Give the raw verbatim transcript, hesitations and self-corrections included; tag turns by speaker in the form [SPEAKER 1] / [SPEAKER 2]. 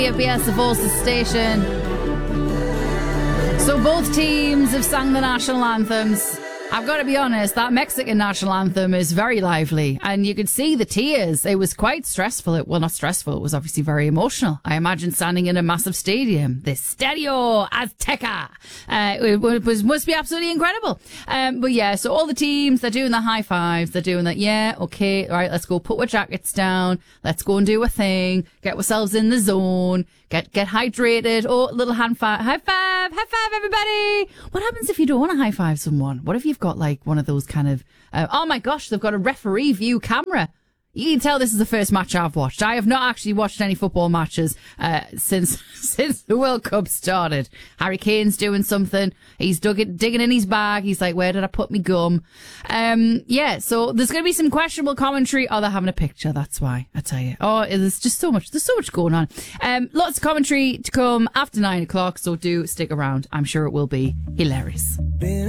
[SPEAKER 1] F B S, the Forces station. So both teams have sung the national anthems. I've got to be honest, that Mexican national anthem is very lively, and you could see the tears. It was quite stressful. It, well, not stressful. It was obviously very emotional. I imagine standing in a massive stadium, the Estadio Azteca. Uh, it, it was must be absolutely incredible. Um, but yeah, so all the teams, they're doing the high fives. They're doing that. Yeah, okay, all right. Let's go put our jackets down. Let's go and do a thing. Get ourselves in the zone. Get get hydrated. Oh, little hand five. High five. High five, everybody. What happens if you don't want to high five someone? What if you've got like one of those kind of, uh, oh my gosh, they've got a referee view camera. You can tell this is the first match I've watched. I have not actually watched any football matches uh, since since the World Cup started. Harry Kane's doing something. He's dug it, digging in his bag. He's like, where did I put my gum? Um, yeah, so there's going to be some questionable commentary. Oh, they're having a picture. That's why, I tell you. Oh, there's just so much. There's so much going on. Um, lots of commentary to come after nine o'clock, so do stick around. I'm sure it will be hilarious.